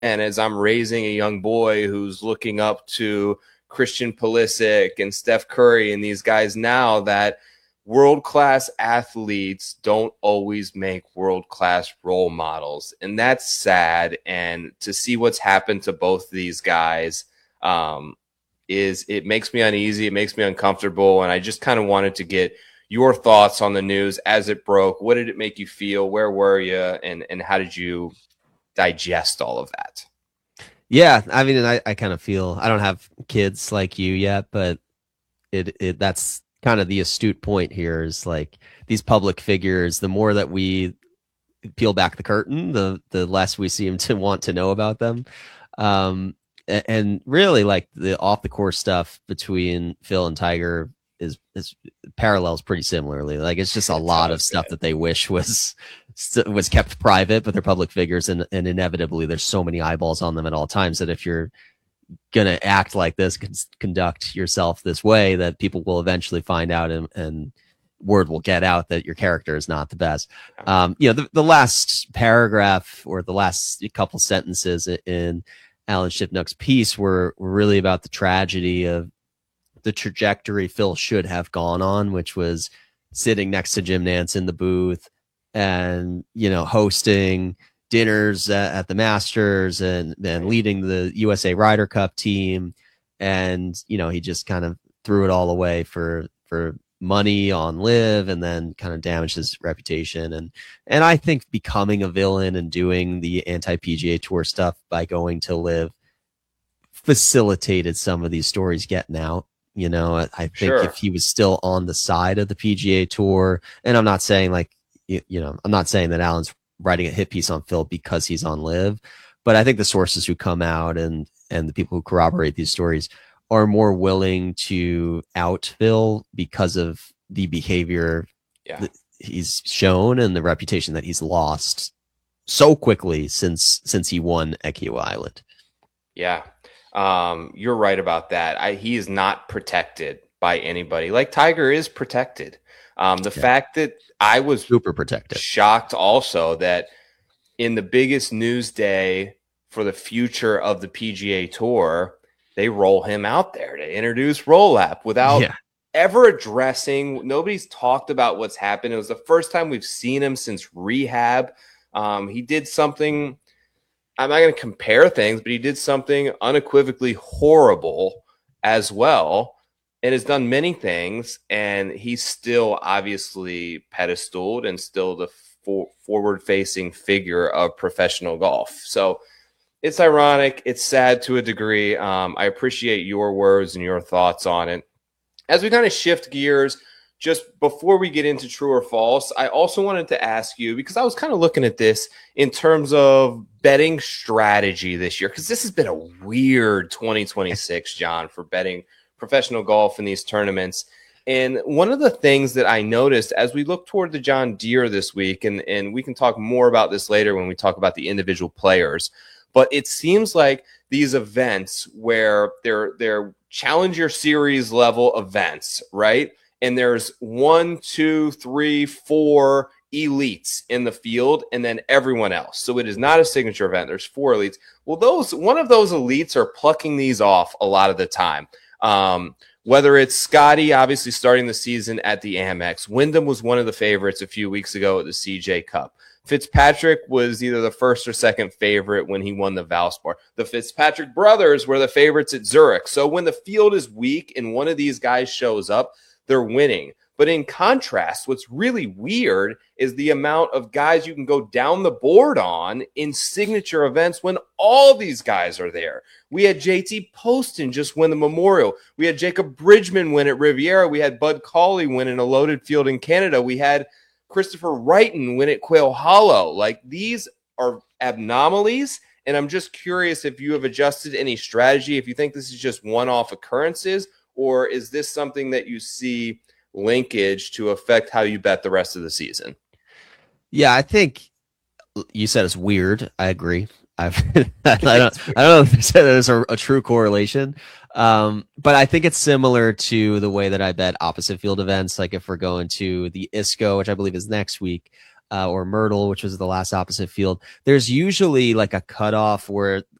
and as I'm raising a young boy who's looking up to Christian Pulisic and Steph Curry and these guys now, that world-class athletes don't always make world-class role models. And that's sad. And to see what's happened to both of these guys, it makes me uneasy. It makes me uncomfortable. And I just kind of wanted to get your thoughts on the news as it broke. What did it make you feel? Where were you? And how did you digest all of that? Yeah, I mean, I kind of feel I don't have kids like you yet, but it that's kind of the astute point here is like these public figures, the more that we peel back the curtain, the less we seem to want to know about them. And really like the off the course stuff between Phil and Tiger is parallels pretty similarly. Like it's just a lot of stuff that they wish was kept private, but they're public figures, and inevitably there's so many eyeballs on them at all times that if you're gonna act like this, conduct yourself this way, that people will eventually find out, and word will get out that your character is not the best. The last paragraph or the last couple sentences in Alan Shipnuck's piece were really about the tragedy of the trajectory Phil should have gone on, which was sitting next to Jim Nantz in the booth and, hosting dinners at the Masters and then leading the USA Ryder Cup team. And, he just kind of threw it all away for money on Live, and then kind of damaged his reputation. And I think becoming a villain and doing the anti-PGA Tour stuff by going to Live facilitated some of these stories getting out. I think Sure. if he was still on the side of the PGA Tour, and I'm not saying I'm not saying that Alan's writing a hit piece on Phil because he's on Live, but I think the sources who come out and the people who corroborate these stories are more willing to out Phil because of the behavior that he's shown and the reputation that he's lost so quickly since he won at Kiawah Island. Yeah. You're right about that. He is not protected by anybody. Like Tiger is protected. The fact that I was super protected, shocked also that in the biggest news day for the future of the PGA Tour, they roll him out there to introduce Roll-Up without ever addressing. Nobody's talked about what's happened. It was the first time we've seen him since rehab. He did something. I'm not going to compare things, but he did something unequivocally horrible as well, and has done many things. And he's still obviously pedestaled and still the forward-facing figure of professional golf. So it's ironic. It's sad to a degree. I appreciate your words and your thoughts on it. As we kind of shift gears, just before we get into true or false, I also wanted to ask you, because I was kind of looking at this in terms of betting strategy this year, because this has been a weird 2026, John, for betting professional golf in these tournaments. And one of the things that I noticed as we look toward the John Deere this week, and we can talk more about this later when we talk about the individual players, but it seems like these events where they're Challenger Series level events, right? And there's 1, 2, 3, 4 elites in the field, and then everyone else. So it is not a signature event. There's 4 elites. Well, one of those elites are plucking these off a lot of the time. Whether it's Scotty, obviously starting the season at the Amex. Wyndham was one of the favorites a few weeks ago at the CJ Cup. Fitzpatrick was either the first or second favorite when he won the Valspar. The Fitzpatrick brothers were the favorites at Zurich. So when the field is weak and one of these guys shows up, they're winning. But in contrast, what's really weird is the amount of guys you can go down the board on in signature events when all these guys are there. We had JT Poston just win the Memorial. We had Jacob Bridgman win at Riviera. We had Bud Cauley win in a loaded field in Canada. We had Christopher Wrighton win at Quail Hollow. Like, these are anomalies, and I'm just curious if you have adjusted any strategy, if you think this is just one-off occurrences, or is this something that you see linkage to affect how you bet the rest of the season? Yeah, I think you said it's weird. I agree. I don't know if there's a true correlation, but I think it's similar to the way that I bet opposite field events. Like if we're going to the ISCO, which I believe is next week, or Myrtle, which was the last opposite field, there's usually like a cutoff where